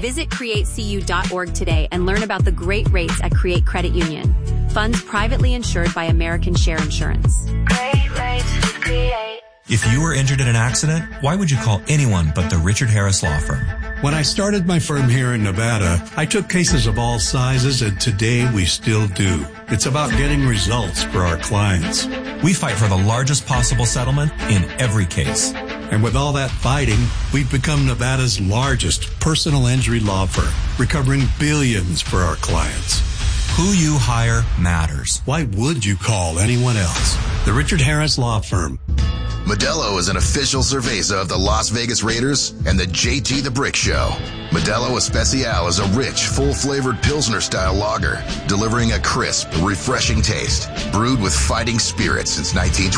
Visit createcu.org today and learn about the great rates at Create Credit Union. Funds privately insured by American Share Insurance. Great rates with Create. If you were injured in an accident, why would you call anyone but the Richard Harris Law Firm? When I started my firm here in Nevada, I took cases of all sizes, and today we still do. It's about getting results for our clients. We fight for the largest possible settlement in every case. And with all that fighting, we've become Nevada's largest personal injury law firm, recovering billions for our clients. Who you hire matters. Why would you call anyone else? The Richard Harris Law Firm. Modelo is an official cerveza of the Las Vegas Raiders and the JT the Brick Show. Modelo Especial is a rich, full-flavored Pilsner-style lager, delivering a crisp, refreshing taste, brewed with fighting spirit since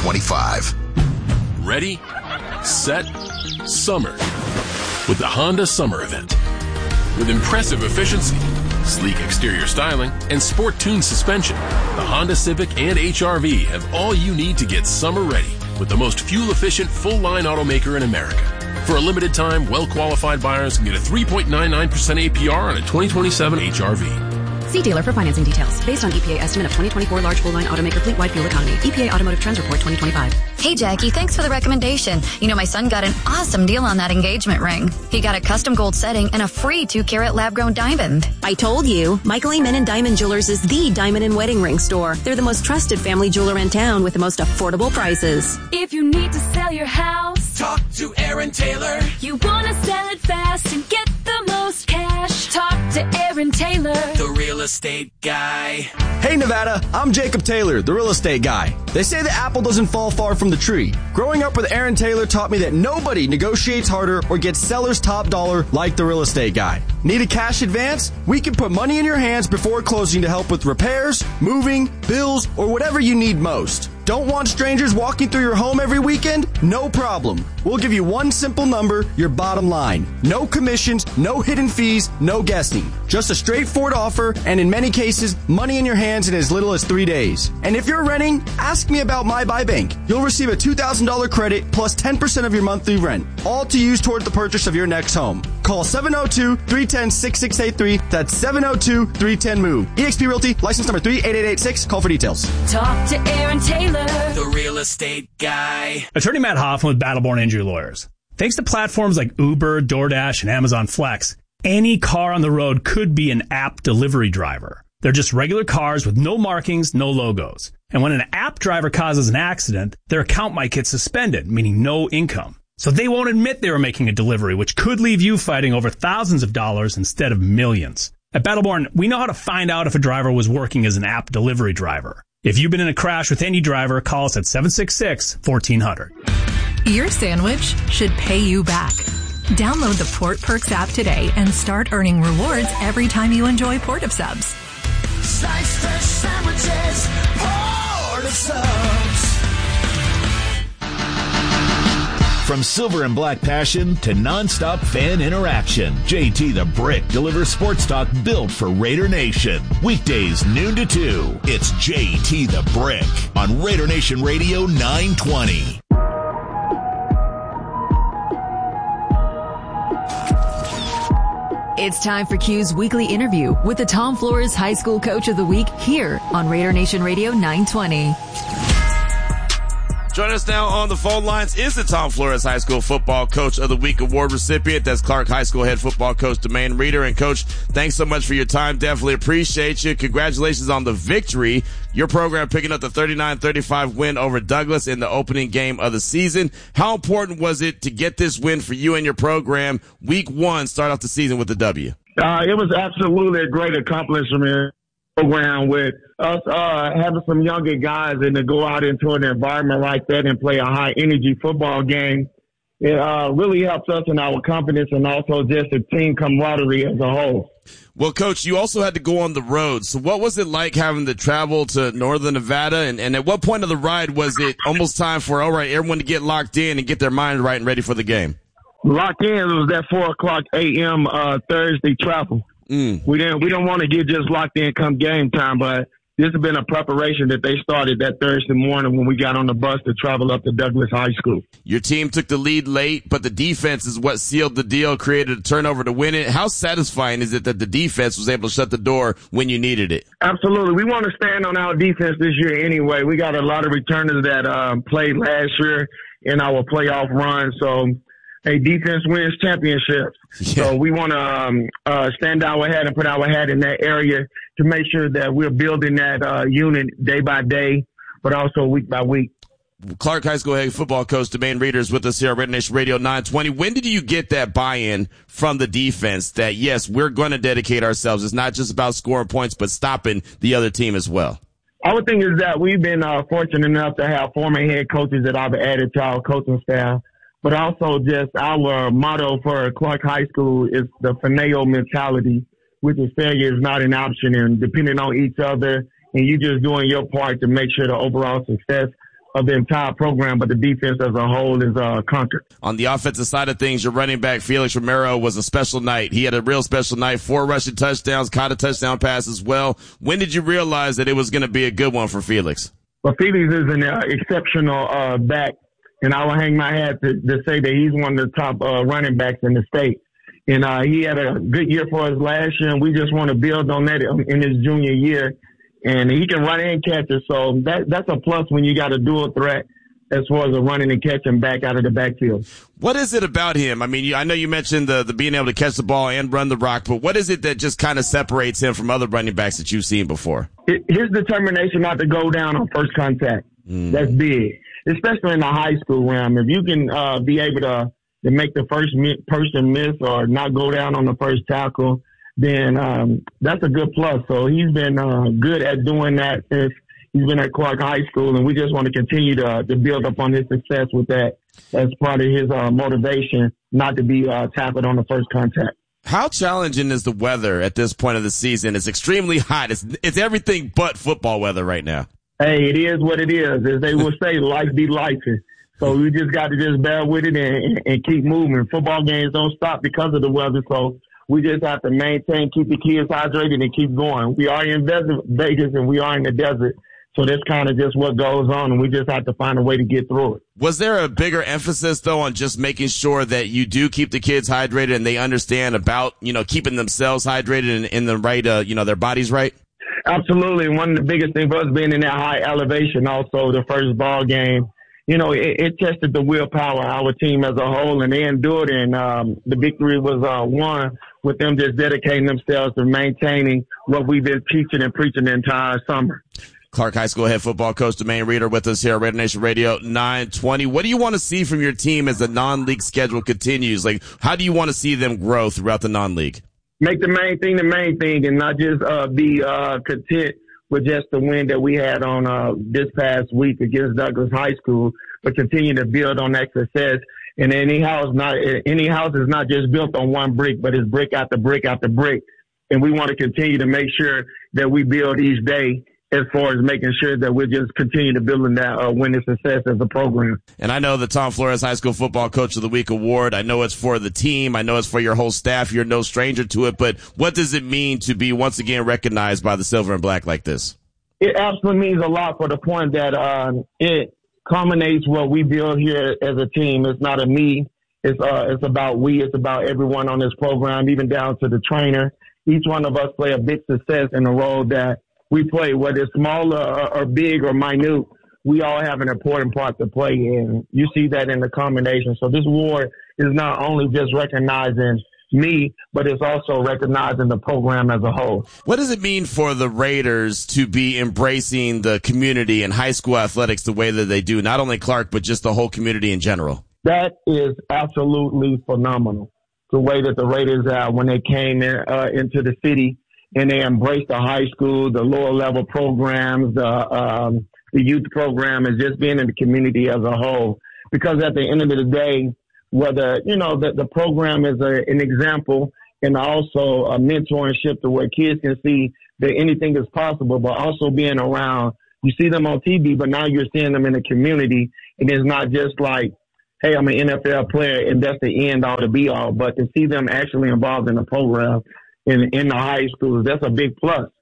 1925. Ready, set, summer with the Honda Summer Event. With impressive efficiency, sleek exterior styling, and sport-tuned suspension, the Honda Civic and HR-V have all you need to get summer ready with the most fuel-efficient full-line automaker in America. For a limited time, well-qualified buyers can get a 3.99% APR on a 2027 HR-V. See dealer for financing details. Based on EPA estimate of 2024 large full-line automaker fleet-wide fuel economy. EPA Automotive Trends Report 2025. Hey, Jackie, thanks for the recommendation. You know, my son got an awesome deal on that engagement ring. He got a custom gold setting and a free 2-carat lab-grown diamond. I told you, Michael Amen and Diamond Jewelers is the diamond and wedding ring store. They're the most trusted family jeweler in town with the most affordable prices. If you need to sell your house, talk to Aaron Taylor. You want to sell it fast and get the most cash, talk to Aaron Taylor, the real estate guy. Hey Nevada, I'm Jacob Taylor, the real estate guy. They say the apple doesn't fall far from the tree. Growing up with Aaron Taylor taught me that nobody negotiates harder or gets seller's top dollar like the real estate guy. Need a cash advance? We can put money in your hands before closing to help with repairs, moving, bills, or whatever you need most. Don't want strangers walking through your home every weekend? No problem. We'll give you one simple number, your bottom line. No commissions, no hidden fees, no guessing. Just a straightforward offer, and in many cases, money in your hands in as little as 3 days. And if you're renting, ask me about My Buy Bank. You'll receive a $2,000 credit plus 10% of your monthly rent, all to use toward the purchase of your next home. Call 702-310-6683. That's 702-310-MOVE. eXp Realty, license number 38886. Call for details. Talk to Aaron Taylor, the real estate guy. Attorney Matt Hoffman with Battleborn Injury Lawyers. Thanks to platforms like Uber, DoorDash, and Amazon Flex, any car on the road could be an app delivery driver. They're just regular cars with no markings, no logos. And when an app driver causes an accident, their account might get suspended, meaning no income. So they won't admit they were making a delivery, which could leave you fighting over thousands of dollars instead of millions. At Battleborn, we know how to find out if a driver was working as an app delivery driver. If you've been in a crash with any driver, call us at 766-1400. Your sandwich should pay you back. Download the Port Perks app today and start earning rewards every time you enjoy Port of Subs. Slice fresh sandwiches, Port of Subs. From silver and black passion to nonstop fan interaction, JT the Brick delivers sports talk built for Raider Nation. Weekdays noon to 2. It's JT the Brick on Raider Nation Radio 920. It's time for Q's weekly interview with the Tom Flores High School Coach of the Week here on Raider Nation Radio 920. Joining us now on the phone lines is the Tom Flores High School Football Coach of the Week award recipient. That's Clark High School head football coach Demaine Reeder. And Coach, thanks so much for your time. Definitely appreciate you. Congratulations on the victory. Your program picking up the 39-35 win over Douglas in the opening game of the season. How important was it to get this win for you and your program week one, start off the season with the W? It was absolutely a great accomplishment. Program with us having some younger guys and to go out into an environment like that and play a high energy football game. It really helps us in our confidence and also just the team camaraderie as a whole. Well, Coach, you also had to go on the road. So what was it like having to travel to Northern Nevada? And at what point of the ride was it almost time for, all right, everyone to get locked in and get their mind right and ready for the game? Locked in, it was that 4:00 a.m. Thursday travel. We don't want to get just locked in come game time, but this has been a preparation that they started that Thursday morning when we got on the bus to travel up to Douglas High School. Your team took the lead late, but the defense is what sealed the deal, created a turnover to win it. How satisfying is it that the defense was able to shut the door when you needed it? Absolutely. We want to stand on our defense this year anyway. We got a lot of returners that played last year in our playoff run. So, hey, defense wins championships. Yeah. So we want to stand our head and put our head in that area to make sure that we're building that unit day by day, but also week by week. Clark High School head football coach Demain Reeder is with us here on Raider Nation Radio 920. When did you get that buy-in from the defense that, yes, we're going to dedicate ourselves? It's not just about scoring points, but stopping the other team as well. Our thing is that we've been fortunate enough to have former head coaches that I've added to our coaching staff, but also just our motto for Clark High School is the Fineo mentality, which is failure is not an option, and depending on each other, and you just doing your part to make sure the overall success of the entire program, but the defense as a whole is conquered. On the offensive side of things, your running back, Felix Romero, was a special night. He had a real special night, 4 rushing touchdowns, caught a touchdown pass as well. When did you realize that it was going to be a good one for Felix? Well, Felix is an exceptional back, and I will hang my hat to say that he's one of the top running backs in the state. And he had a good year for us last year, and we just want to build on that in his junior year. And he can run and catch it, so that's a plus when you got a dual threat as far as a running and catching back out of the backfield. What is it about him? I mean, I know you mentioned the being able to catch the ball and run the rock, but what is it that just kind of separates him from other running backs that you've seen before? His determination not to go down on first contact. That's big, especially in the high school realm. If you can be able to make the first person miss or not go down on the first tackle, then that's a good plus. So he's been good at doing that since he's been at Clark High School, and we just want to continue to build upon his success with that as part of his motivation not to be tackled on the first contact. How challenging is the weather at this point of the season? It's extremely hot. It's everything but football weather right now. Hey, it is what it is. As they will say, life be life. So we just got to just bear with it and keep moving. Football games don't stop because of the weather, so we just have to maintain, keep the kids hydrated, and keep going. We are in Vegas, and we are in the desert. So that's kind of just what goes on, and we just have to find a way to get through it. Was there a bigger emphasis, though, on just making sure that you do keep the kids hydrated and they understand about, keeping themselves hydrated and in the right, their bodies right? Absolutely. One of the biggest things for us being in that high elevation, also the first ball game, it tested the willpower of our team as a whole, and they endured, and the victory was won with them just dedicating themselves to maintaining what we've been teaching and preaching the entire summer. Clark High School head football coach Demain Reeder with us here at Raider Nation Radio 920. What do you want to see from your team as the non-league schedule continues? Like, how do you want to see them grow throughout the non-league? Make the main thing and not just be content with just the win that we had on this past week against Douglas High School, but continue to build on that success. And any house is not just built on one brick, but it's brick after brick after brick. And we want to continue to make sure that we build each day as far as making sure that we're just continue to build that winning success as a program. And I know the Tom Flores High School Football Coach of the Week award, I know it's for the team. I know it's for your whole staff. You're no stranger to it. But what does it mean to be once again recognized by the Silver and Black like this? It absolutely means a lot for the point that it culminates what we build here as a team. It's not a me. It's about we. It's about everyone on this program, even down to the trainer. Each one of us play a big success in the role that we play, whether it's small or big or minute. We all have an important part to play in. You see that in the combination. So this award is not only just recognizing me, but it's also recognizing the program as a whole. What does it mean for the Raiders to be embracing the community and high school athletics the way that they do, not only Clark, but just the whole community in general? That is absolutely phenomenal, the way that the Raiders when they came into the city and they embraced the high school, the lower level programs, the youth program, and just being in the community as a whole. Because at the end of the day, whether, the program is an example and also a mentorship to where kids can see that anything is possible, but also being around. You see them on TV, but now you're seeing them in the community, and it's not just like, hey, I'm an NFL player and that's the end all to be all, but to see them actually involved in the program in the high schools, that's a big plus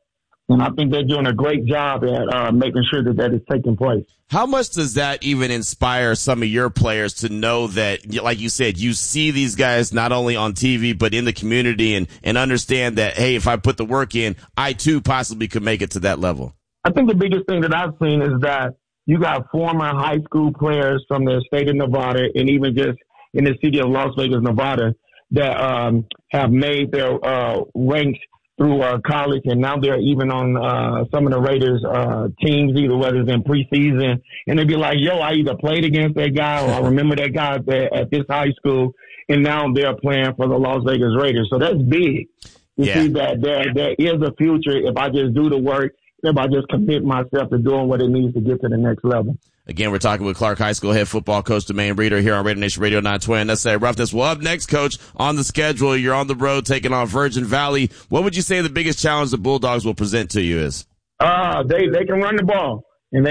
And I think they're doing a great job at making sure that is taking place. How much does that even inspire some of your players to know that, like you said, you see these guys not only on TV, but in the community and understand that, hey, if I put the work in, I too possibly could make it to that level? I think the biggest thing that I've seen is that you got former high school players from the state of Nevada and even just in the city of Las Vegas, Nevada, that have made their ranks through college, and now they're even on some of the Raiders teams, either whether it's in preseason, and they'd be like, yo, I either played against that guy or I remember that guy at this high school, and now they're playing for the Las Vegas Raiders. So that's big. You see that there is a future if I just do the work, if I just commit myself to doing what it needs to get to the next level. Again, we're talking with Clark High School head football coach Demaine Reeder here on Raider Nation Radio 920. Let's say roughness. Well, up next, Coach, on the schedule, you're on the road taking on Virgin Valley. What would you say the biggest challenge the Bulldogs will present to you is? They can run the ball, and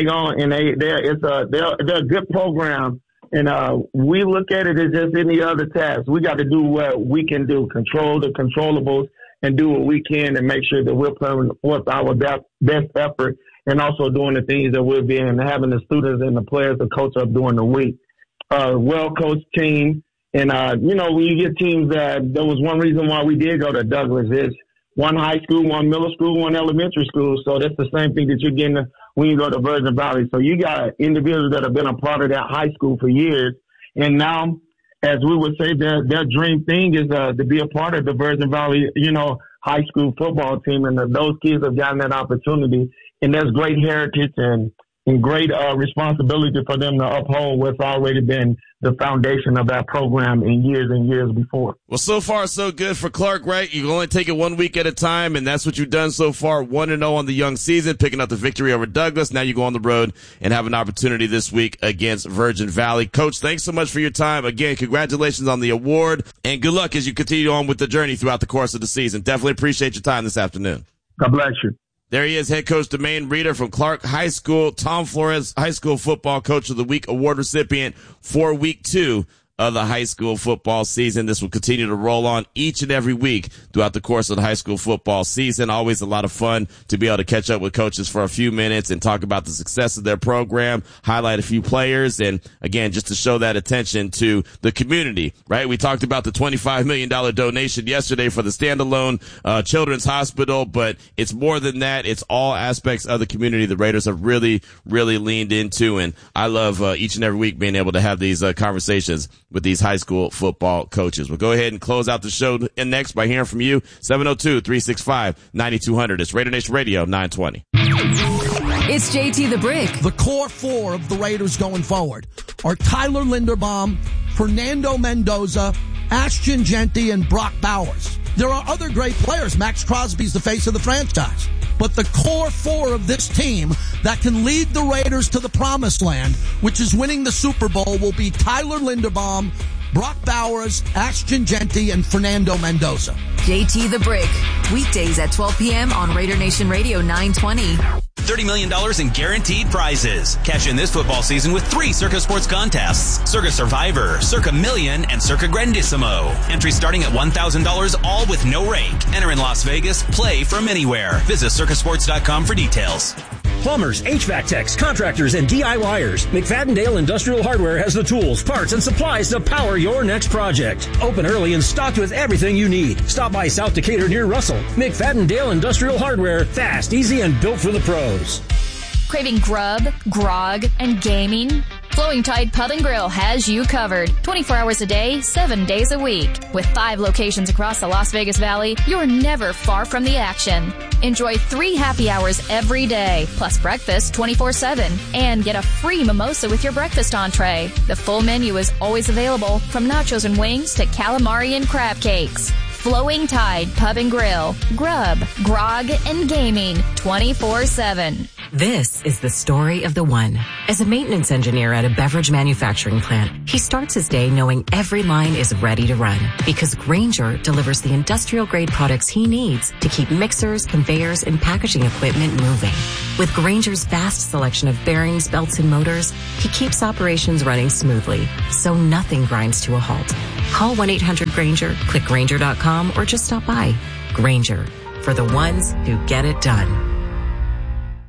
they're a good program, and we look at it as just any other task. We got to do what we can do, control the controllables, and do what we can and make sure that we're putting forth our best effort. And also doing the things that we're being and having the students and the players to coach up during the week. Well-coached team. And, when you get teams there was one reason why we did go to Douglas. It's one high school, one middle school, one elementary school. So that's the same thing that you're getting when you go to Virgin Valley. So you got individuals that have been a part of that high school for years. And now, as we would say, their dream thing is to be a part of the Virgin Valley, high school football team. And those kids have gotten that opportunity. And there's great heritage and great responsibility for them to uphold what's already been the foundation of that program in years and years before. Well, so far, so good for Clark, right? You can only take it 1 week at a time, and that's what you've done so far. 1-0 on the young season, picking up the victory over Douglas. Now you go on the road and have an opportunity this week against Virgin Valley. Coach, thanks so much for your time. Again, congratulations on the award, and good luck as you continue on with the journey throughout the course of the season. Definitely appreciate your time this afternoon. God bless you. There he is, head coach Demaine Reeder from Clark High School, Tom Flores High School Football Coach of the Week award recipient for week 2 of the high school football season. This will continue to roll on each and every week throughout the course of the high school football season. Always a lot of fun to be able to catch up with coaches for a few minutes and talk about the success of their program, highlight a few players, and again, just to show that attention to the community, right? We talked about the $25 million donation yesterday for the standalone Children's Hospital, but it's more than that. It's all aspects of the community the Raiders have really, really leaned into, and I love each and every week being able to have these conversations with these high school football coaches. We'll go ahead and close out the show next by hearing from you. 702-365-9200. It's Raider Nation Radio 920. It's JT the Brick. The core 4 of the Raiders going forward are Tyler Linderbaum, Fernando Mendoza, Ashton Jeanty, and Brock Bowers. There are other great players. Max Crosby's the face of the franchise. But the core 4 of this team that can lead the Raiders to the promised land, which is winning the Super Bowl, will be Tyler Linderbaum, Brock Bowers, Ashton Jeanty, and Fernando Mendoza. JT the Brick. Weekdays at 12 p.m. on Raider Nation Radio 920. $30 million in guaranteed prizes. Cash in this football season with 3 Circa Sports contests. Circa Survivor, Circa Million, and Circa Grandissimo. Entry starting at $1,000, all with no rake. Enter in Las Vegas. Play from anywhere. Visit circasports.com for details. Plumbers, HVAC techs, contractors, and DIYers. McFadden-Dale Industrial Hardware has the tools, parts, and supplies to power your next project. Open early and stocked with everything you need. Stop by South Decatur near Russell. McFadden-Dale Industrial Hardware. Fast, easy, and built for the pros. Craving grub, grog, and gaming? Flowing Tide Pub and Grill has you covered. 24 hours a day, 7 days a week. With 5 locations across the Las Vegas Valley, you're never far from the action. Enjoy 3 happy hours every day, plus breakfast 24/7. And get a free mimosa with your breakfast entree. The full menu is always available, from nachos and wings to calamari and crab cakes. Flowing Tide Pub and Grill. Grub, grog, and gaming 24/7. This is the story of the one. As a maintenance engineer at a beverage manufacturing plant, he starts his day knowing every line is ready to run because Grainger delivers the industrial-grade products he needs to keep mixers, conveyors, and packaging equipment moving. With Grainger's vast selection of bearings, belts, and motors, he keeps operations running smoothly, so nothing grinds to a halt. Call 1-800-GRAINGER, click Grainger.com, or just stop by. Grainger, for the ones who get it done.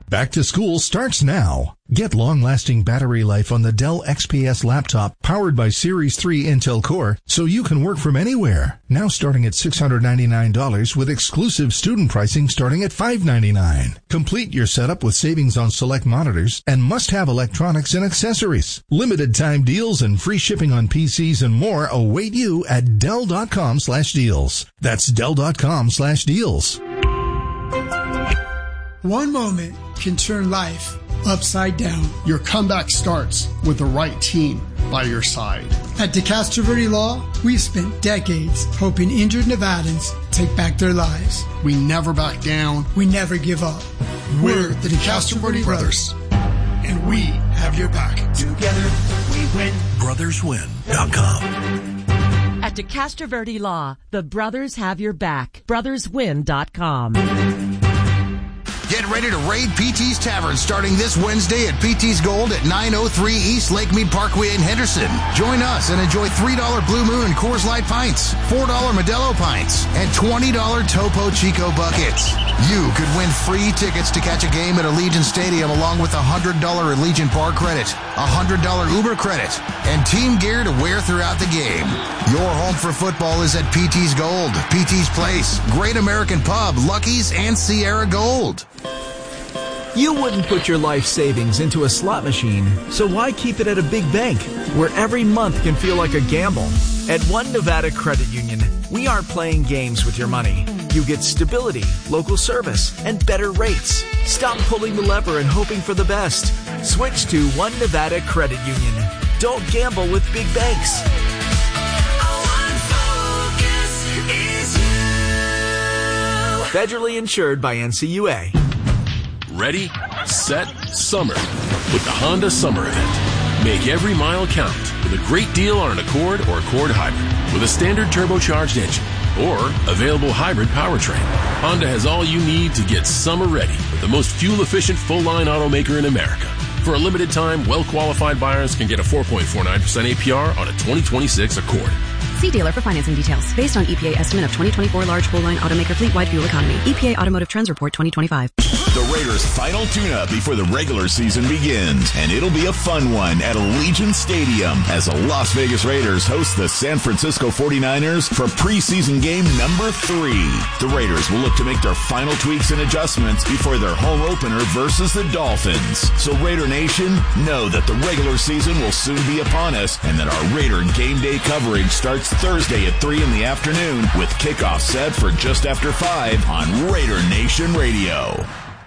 Back to school starts now. Get long-lasting battery life on the Dell XPS laptop powered by Series 3 Intel Core so you can work from anywhere. Now starting at $699 with exclusive student pricing starting at $599. Complete your setup with savings on select monitors and must-have electronics and accessories. Limited time deals and free shipping on PCs and more await you at Dell.com/deals. That's Dell.com/deals. One moment can turn life upside down. Your comeback starts with the right team by your side. At DeCastro Verde Law, we've spent decades helping injured Nevadans take back their lives. We never back down. We never give up. We're the DeCastro Verde Brothers, and we have your back. Together, we win. BrothersWin.com. At DeCastro Verde Law, the brothers have your back. BrothersWin.com. Get ready to raid PT's Tavern starting this Wednesday at PT's Gold at 903 East Lake Mead Parkway in Henderson. Join us and enjoy $3 Blue Moon and Coors Light pints, $4 Modelo pints, and $20 Topo Chico buckets. You could win free tickets to catch a game at Allegiant Stadium along with a $100 Allegiant bar credit, a $100 Uber credit, and team gear to wear throughout the game. Your home for football is at PT's Gold, PT's Place, Great American Pub, Lucky's, and Sierra Gold. You wouldn't put your life savings into a slot machine, so why keep it at a big bank where every month can feel like a gamble? At One Nevada Credit Union, we aren't playing games with your money. You get stability, local service, and better rates. Stop pulling the lever and hoping for the best. Switch to One Nevada Credit Union. Don't gamble with big banks. Federally insured by NCUA. Ready, set, summer with the Honda Summer Event. Make every mile count with a great deal on an Accord or Accord Hybrid with a standard turbocharged engine or available hybrid powertrain. Honda has all you need to get summer ready with the most fuel-efficient full-line automaker in America. For a limited time, well-qualified buyers can get a 4.49% APR on a 2026 Accord. See dealer for financing details. Based on EPA estimate of 2024 large full-line automaker fleet-wide fuel economy. EPA Automotive Trends Report 2025. The Raiders' final tune-up before the regular season begins, and it'll be a fun one at Allegiant Stadium as the Las Vegas Raiders host the San Francisco 49ers for preseason game number 3. The Raiders will look to make their final tweaks and adjustments before their home opener versus the Dolphins. So Raider Nation, know that the regular season will soon be upon us and that our Raider game day coverage starts Thursday at 3 in the afternoon with kickoff set for just after 5 on Raider Nation Radio.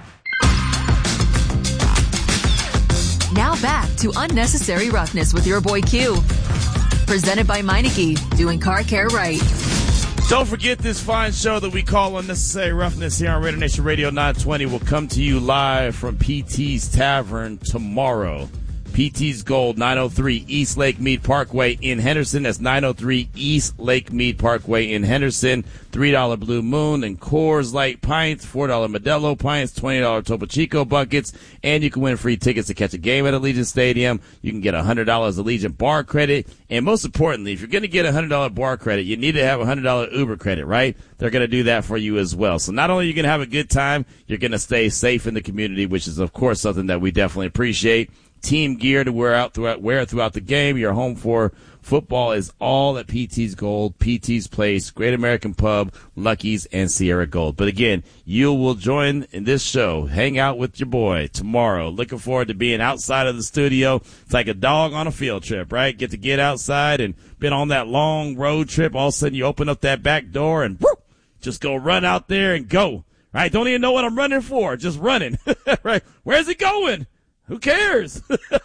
Now back to Unnecessary Roughness with your boy Q. Presented by Meineke, doing car care right. Don't forget this fine show that we call Unnecessary Roughness here on Raider Nation Radio 920 will come to you live from PT's Tavern tomorrow. PT's Gold, 903 East Lake Mead Parkway in Henderson. That's 903 East Lake Mead Parkway in Henderson. $3 Blue Moon and Coors Light pints, $4 Modelo pints, $20 Topo Chico buckets, and you can win free tickets to catch a game at Allegiant Stadium. You can get $100 Allegiant bar credit, and most importantly, if you're going to get a $100 bar credit, you need to have a $100 Uber credit, right? They're going to do that for you as well. So not only are you going to have a good time, you're going to stay safe in the community, which is, of course, something that we definitely appreciate. Team gear to wear throughout the game. Your home for football is all at PT's Gold, PT's Place, Great American Pub, Lucky's, and Sierra Gold. But again, you will join in this show. Hang out with your boy tomorrow. Looking forward to being outside of the studio. It's like a dog on a field trip, right? Get to get outside and been on that long road trip. All of a sudden you open up that back door and whoop, just go run out there and go. Right? Don't even know what I'm running for. Just running. Right? Where's it going? Who cares?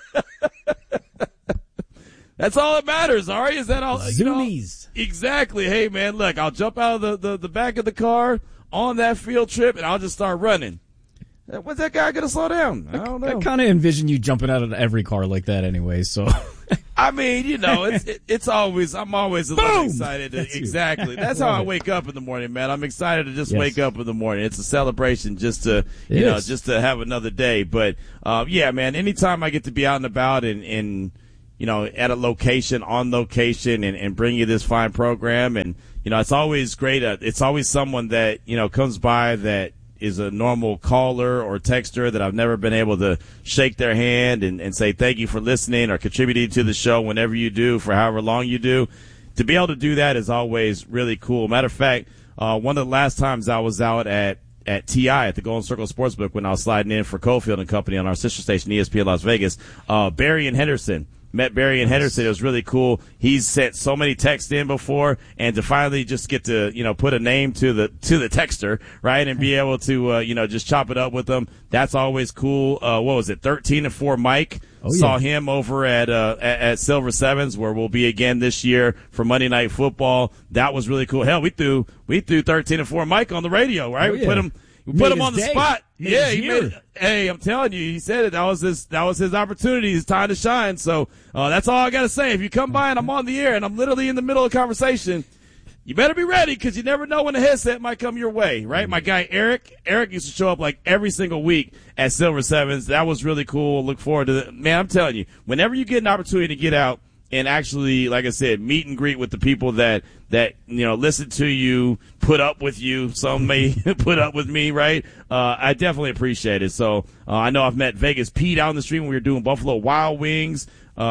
That's all that matters, all right? Is that all? Zoomies. Exactly. Hey, man, look, I'll jump out of the back of the car on that field trip, and I'll just start running. When's that guy going to slow down? I don't know. I kind of envision you jumping out of every car like that anyway, so. I mean, you know, it's always, I'm always a little excited. Exactly. That's how I wake up in the morning, man. I'm excited to just wake up in the morning. It's a celebration just to, just to have another day. But, yeah, man, anytime I get to be out and about and you know, at a location, on location and bring you this fine program. And, you know, it's always great. It's always someone that, you know, comes by that, is a normal caller or texter that I've never been able to shake their hand and say thank you for listening or contributing to the show whenever you do for however long you do. To be able to do that is always really cool. Matter of fact, one of the last times I was out at TI at the Golden Circle Sportsbook when I was sliding in for Cofield and Company on our sister station ESPN Las Vegas, Barry and Henderson. Met Barry and Henderson. It was really cool. He's sent so many texts in before, and to finally just get to, put a name to the texter, right? And be able to, just chop it up with them. That's always cool. What was it? 13-4 Mike. Saw him over at Silver Sevens, where we'll be again this year for Monday Night Football. That was really cool. Hell, we threw 13-4 Mike on the radio, right? We put him on the spot. Hey, I'm telling you, he said it. That was his opportunity, his time to shine. So, that's all I gotta say. If you come by and I'm on the air and I'm literally in the middle of a conversation, you better be ready, because you never know when a headset might come your way, right? My guy Eric used to show up like every single week at Silver Sevens. That was really cool. Look forward to that. Man, I'm telling you, whenever you get an opportunity to get out and actually, like I said, meet and greet with the people that listen to you, put up with you. Some may put up with me, right? I definitely appreciate it. So I know I've met Vegas Pete out in the street when we were doing Buffalo Wild Wings.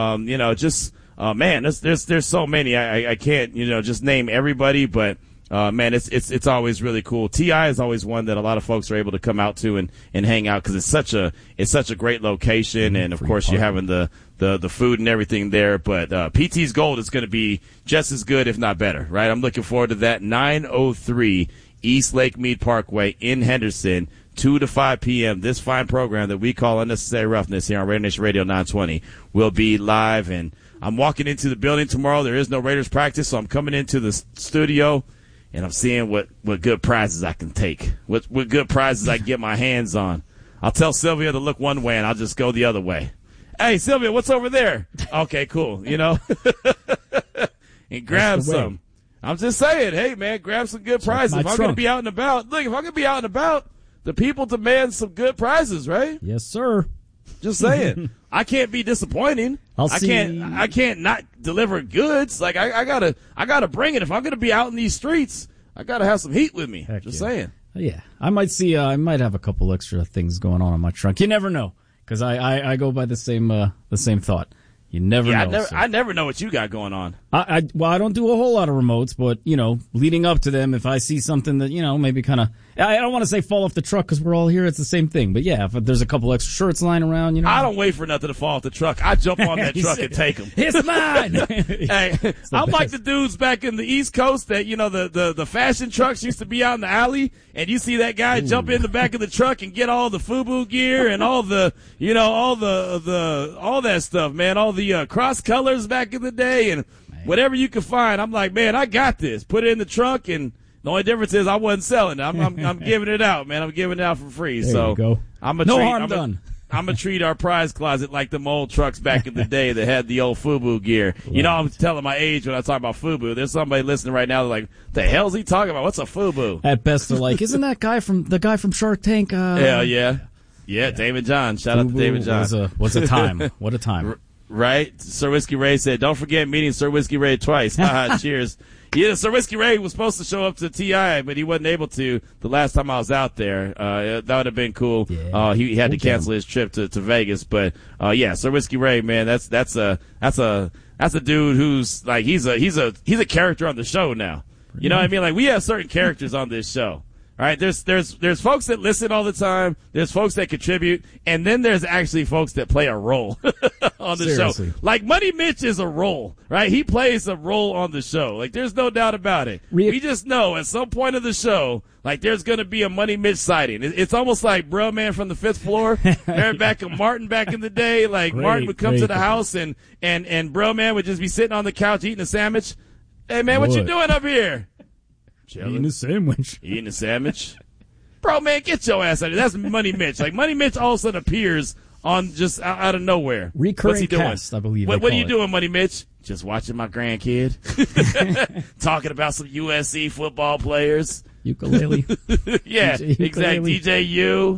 Man, there's so many. I can't just name everybody, but man, it's always really cool. TI is always one that a lot of folks are able to come out to and hang out, because it's such a great location, and of course you're having the food and everything there. But PT's Gold is going to be just as good, if not better, right? I'm looking forward to that. 903 East Lake Mead Parkway in Henderson, 2 to 5 p.m. This fine program that we call Unnecessary Roughness here on Raider Nation Radio 920 will be live, and I'm walking into the building tomorrow. There is no Raiders practice, so I'm coming into the studio, and I'm seeing what good prizes I can take, what good prizes I can get my hands on. I'll tell Sylvia to look one way, and I'll just go the other way. Hey, Sylvia, what's over there? Okay, cool, and grab some. I'm just saying, hey, man, grab some good prizes. If I'm going to be out and about, the people demand some good prizes, right? Yes, sir. Just saying. I can't be disappointing. I can't not deliver goods. Like I gotta bring it. If I'm gonna be out in these streets, I gotta have some heat with me. Just saying. Yeah, I might have a couple extra things going on in my trunk. You never know, because I go by the same thought. You never know. I never know what you got going on. I don't do a whole lot of remotes, but, leading up to them, if I see something that, maybe kind of, I don't want to say fall off the truck because we're all here. It's the same thing. But, yeah, if there's a couple extra shirts lying around, I don't wait for nothing to fall off the truck. I jump on that truck and take them. It's mine. Hey, I'm like the dudes back in the East Coast that, the fashion trucks used to be out in the alley, and you see that guy jump in the back of the truck and get all the FUBU gear and all the, all that stuff, man, all the cross colors back in the day and whatever you can find. I'm like, man, I got this. Put it in the trunk, and the only difference is I wasn't selling it. I'm giving it out, man. I'm giving it out for free. There you go. I'm gonna treat our prize closet like them old trucks back in the day that had the old FUBU gear. Right. I'm telling my age when I talk about FUBU. There's somebody listening right now like, the hell's he talking about? What's a FUBU? At best, they're like, isn't that the guy from Shark Tank? Yeah, David John. Shout out to David John. What's a time? What a time. Right? Sir Whiskey Ray said, don't forget meeting Sir Whiskey Ray twice. Cheers. Yeah, Sir Whiskey Ray was supposed to show up to TI, but he wasn't able to the last time I was out there. That would have been cool. Yeah. He had to cancel his trip to Vegas. But, Sir Whiskey Ray, man, that's a dude who's like, he's a character on the show now. You know what I mean? Like, we have certain characters on this show. All right, there's folks that listen all the time. There's folks that contribute, and then there's actually folks that play a role on the show. Like Money Mitch is a role, right? He plays a role on the show. Like, there's no doubt about it. We just know at some point of the show, like, there's going to be a Money Mitch sighting. It's almost like Bro Man from the Fifth Floor. Remember back in Martin back in the day? Like, Martin would come to the house, and Bro Man would just be sitting on the couch eating a sandwich. Hey, man, what you doing up here? Eating a sandwich. Bro, man, get your ass out of here. That's Money Mitch. Like, Money Mitch all of a sudden appears on just out of nowhere. Recurring What's he doing? Cast, I believe. What are you doing, Money Mitch? Just watching my grandkid. Talking about some USC football players. Ukulele. Yeah, exactly. DJU.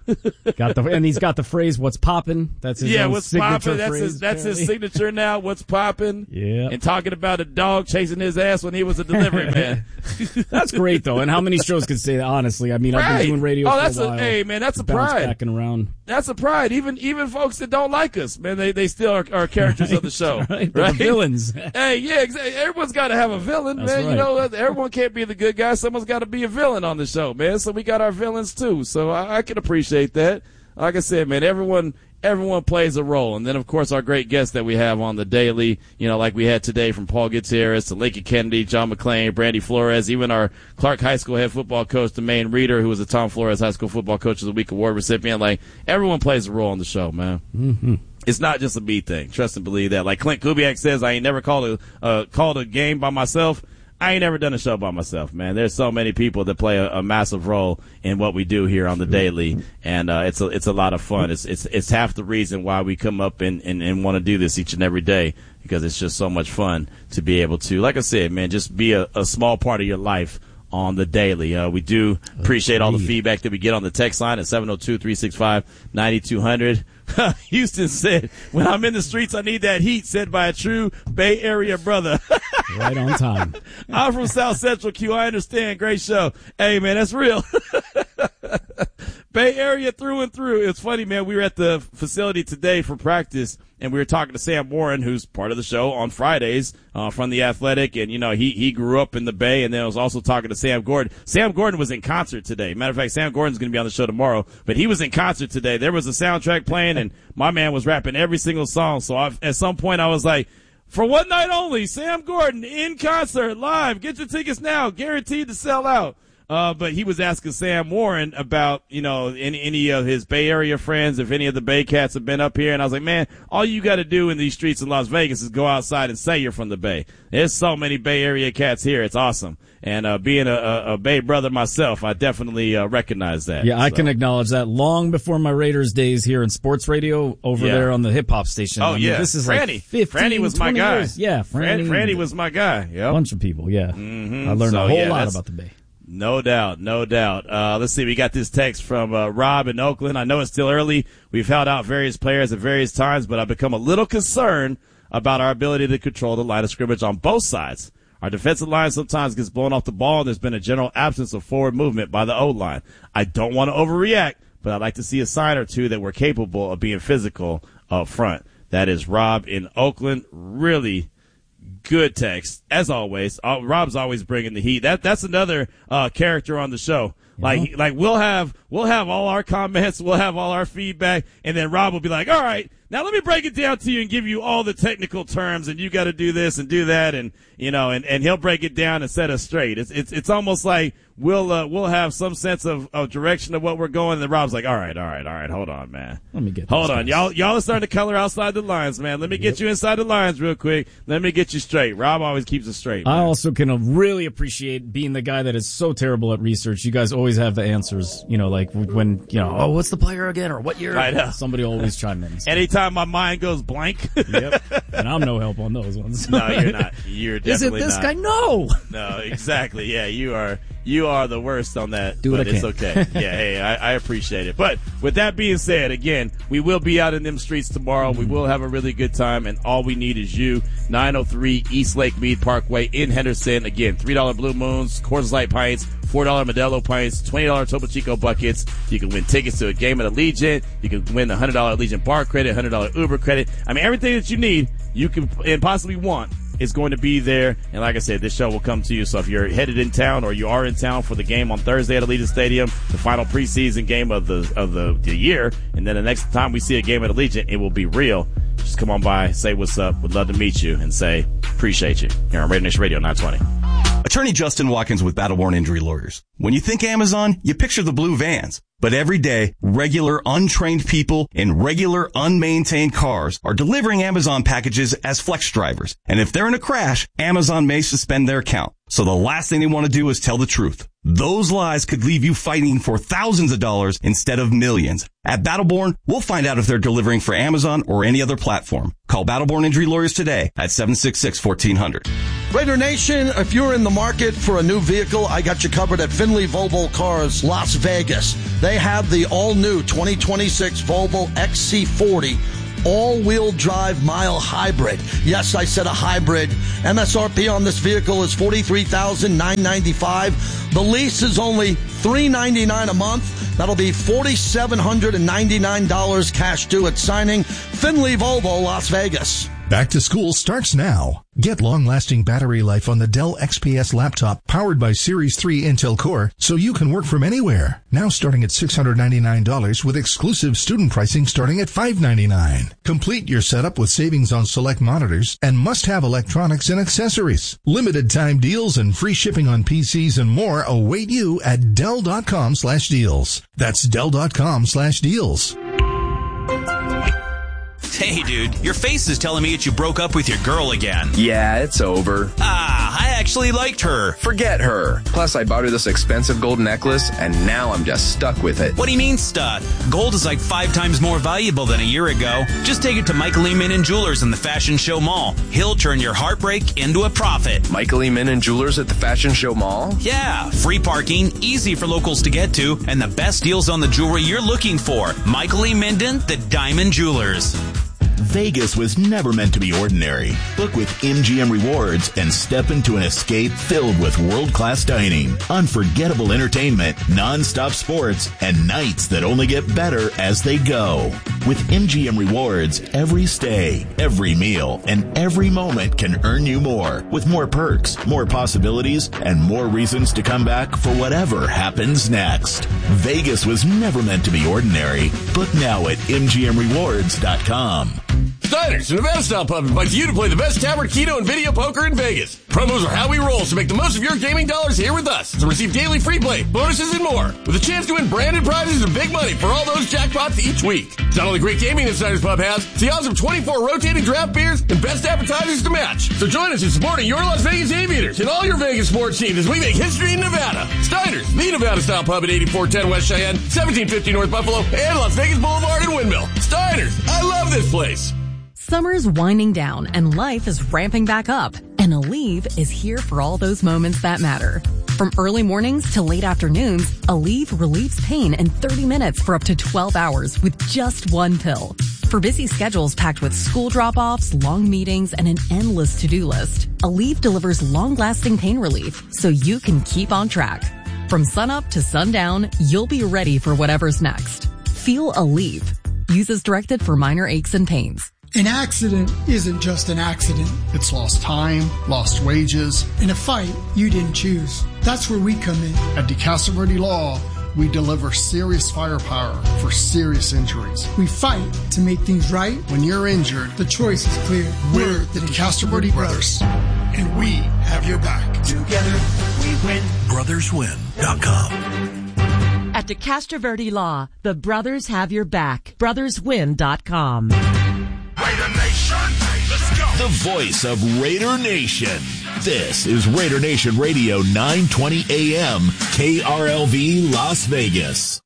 And he's got the phrase, "What's poppin'?" That's his own what's signature poppin'? phrase. That's his signature now. What's poppin'? Yeah. And talking about a dog chasing his ass when he was a delivery man. That's great though. And how many shows could say that? Honestly, I mean, I've been doing radio for a while. Hey man, that's a Bounce pride. Back and around. That's a pride. Even folks that don't like us, man, they still are characters of the show. Right? They're the villains. Hey, yeah, exactly. Everyone's got to have a villain, That's man. right. You know, everyone can't be the good guy. Someone's got to be a villain on the show, man. So we got our villains too. So I can appreciate that. Like I said, man, everyone plays a role. And then, of course, our great guests that we have on the daily, you know, like we had today from Paul Gutierrez to Lincoln Kennedy, John McClain, Brandy Flores, even our Clark High School head football coach, Demaine Reeder, who was the Tom Flores High School Football Coach of the Week award recipient. Like, everyone plays a role on the show, man. Mm-hmm. It's not just a me thing. Trust and believe that. Like Clint Kubiak says, I ain't never called a game by myself. I ain't never done a show by myself, man. There's so many people that play a massive role in what we do here on the daily, and it's a lot of fun. It's half the reason why we come up and want to do this each and every day, because it's just so much fun to be able to, like I said, man, just be a small part of your life on the daily. We do appreciate all the feedback that we get on the text line at 702-365-9200. Houston said, when I'm in the streets, I need that heat, said by a true Bay Area brother. Right on time. I'm from South Central, Q. I understand. Great show. Hey, man, that's real. Bay Area through and through. It's funny, man. We were at the facility today for practice, and we were talking to Sam Warren, who's part of the show on Fridays from The Athletic. And, you know, he grew up in the Bay, and then I was also talking to Sam Gordon. Sam Gordon was in concert today. Matter of fact, Sam Gordon's going to be on the show tomorrow, but he was in concert today. There was a soundtrack playing, and my man was rapping every single song. So at some point I was like, for one night only, Sam Gordon in concert live. Get your tickets now. Guaranteed to sell out. But he was asking Sam Warren about, you know, any of his Bay Area friends, if any of the Bay Cats have been up here. And I was like, man, all you got to do in these streets in Las Vegas is go outside and say you're from the Bay. There's so many Bay Area cats here. It's awesome. And being a Bay brother myself, I definitely recognize that. Yeah, I can acknowledge that long before my Raiders days here in sports radio over there on the hip hop station. Oh, yeah. This is Franny. Like 15, Franny was my guy. Years. Yeah, Franny was my guy. Yep. A bunch of people, yeah. Mm-hmm. I learned a whole lot about the Bay. No doubt, no doubt. Let's see, we got this text from Rob in Oakland. I know it's still early. We've held out various players at various times, but I've become a little concerned about our ability to control the line of scrimmage on both sides. Our defensive line sometimes gets blown off the ball, and there's been a general absence of forward movement by the O-line. I don't want to overreact, but I'd like to see a sign or two that we're capable of being physical up front. That is Rob in Oakland. Really good text, as always. Rob's always bringing the heat. That's another character on the show. Like we'll have all our comments, we'll have all our feedback, and then Rob will be like, all right, now let me break it down to you and give you all the technical terms, and you got to do this and do that, and you know, and he'll break it down and set us straight. It's almost like we'll have some sense of direction of what we're going, and then Rob's like, all right, hold on, man. Let me get hold on. Y'all are starting to color outside the lines, man. Let me get you inside the lines real quick. Let me get you straight. Rob always keeps it straight, man. I also can really appreciate being the guy that is so terrible at research. You guys always have the answers, you know, like when, you know, oh, what's the player again, or what year? Right. Somebody always chime in. So. Anytime my mind goes blank. Yep. And I'm no help on those ones. No, you're not. You're definitely not. Isn't this guy? No. No, exactly. Yeah, you are the worst on that. Do what but I can. It's okay. Yeah, hey, I appreciate it. But with that being said, again, we will be out in them streets tomorrow. We will have a really good time, and all we need is you. 903 East Lake Mead Parkway in Henderson. Again, $3 Blue Moons, Coors Light pints, $4 Modelo pints, $20 Topo Chico buckets. You can win tickets to a game at Allegiant. You can win the $100 Allegiant bar credit, $100 Uber credit. I mean, everything that you need, you can and possibly want, is going to be there. And like I said, this show will come to you. So if you're headed in town or you are in town for the game on Thursday at Allegiant Stadium, the final preseason game of the year, and then the next time we see a game at Allegiant, it will be real. Just come on by, say what's up. Would love to meet you and say appreciate you here on Raider Nation Radio 920. Attorney Justin Watkins with Battle-Born Injury Lawyers. When you think Amazon, you picture the blue vans. But every day, regular untrained people in regular unmaintained cars are delivering Amazon packages as flex drivers. And if they're in a crash, Amazon may suspend their account. So the last thing they want to do is tell the truth. Those lies could leave you fighting for thousands of dollars instead of millions. At Battle-Born, we'll find out if they're delivering for Amazon or any other platform. Call Battle-Born Injury Lawyers today at 766-1400. Raider Nation, if you're in the market for a new vehicle, I got you covered at Finley Volvo Cars, Las Vegas. They have the all-new 2026 Volvo XC40 all-wheel drive mile hybrid. Yes, I said a hybrid. MSRP on this vehicle is $43,995. The lease is only $399 a month. That'll be $4,799 cash due at signing. Finley Volvo, Las Vegas. Back to school starts now. Get long-lasting battery life on the Dell XPS laptop powered by Series 3 Intel Core so you can work from anywhere. Now starting at $699 with exclusive student pricing starting at $599. Complete your setup with savings on select monitors and must-have electronics and accessories. Limited time deals and free shipping on PCs and more await you at Dell.com/deals. That's Dell.com/deals. Hey, dude, your face is telling me that you broke up with your girl again. Yeah, it's over. I actually liked her. Forget her. Plus, I bought her this expensive gold necklace, and now I'm just stuck with it. What do you mean stuck? Gold is like 5 times more valuable than a year ago. Just take it to Michael E. Minnan Jewelers in the Fashion Show Mall. He'll turn your heartbreak into a profit. Michael E. Minnan Jewelers at the Fashion Show Mall? Yeah, free parking, easy for locals to get to, and the best deals on the jewelry you're looking for. Michael E. Minden, the Diamond Jewelers. Vegas was never meant to be ordinary. Book with MGM Rewards and step into an escape filled with world-class dining, unforgettable entertainment, non-stop sports, and nights that only get better as they go. With MGM Rewards, every stay, every meal, and every moment can earn you more, with more perks, more possibilities, and more reasons to come back for whatever happens next. Vegas was never meant to be ordinary. Book now at MGMRewards.com. Steiner's, a Nevada-style pub, invites you to play the best tavern, keno, and video poker in Vegas. Promos are how we roll, so make the most of your gaming dollars here with us to receive daily free play, bonuses, and more, with a chance to win branded prizes and big money for all those jackpots each week. It's not only great gaming that Steiner's Pub has, it's the odds of 24 rotating draft beers and best appetizers to match. So join us in supporting your Las Vegas Aviators and all your Vegas sports teams as we make history in Nevada. Steiner's, the Nevada-style pub at 8410 West Cheyenne, 1750 North Buffalo, and Las Vegas Boulevard in Windmill. Steiner's, I love this place. Summer's winding down and life is ramping back up. And Aleve is here for all those moments that matter. From early mornings to late afternoons, Aleve relieves pain in 30 minutes for up to 12 hours with just one pill. For busy schedules packed with school drop-offs, long meetings, and an endless to-do list, Aleve delivers long-lasting pain relief so you can keep on track. From sunup to sundown, you'll be ready for whatever's next. Feel Aleve. Use as directed for minor aches and pains. An accident isn't just an accident. It's lost time, lost wages. In a fight you didn't choose. That's where we come in. At DeCastro Verde Law, we deliver serious firepower for serious injuries. We fight to make things right. When you're injured, the choice is clear. We're the DeCastro Verde Brothers, and we have your back. Together we win. BrothersWin.com. At DeCastro Verde Law, the brothers have your back. BrothersWin.com. Raider Nation, let's go. The voice of Raider Nation. This is Raider Nation Radio 920 AM, KRLV Las Vegas.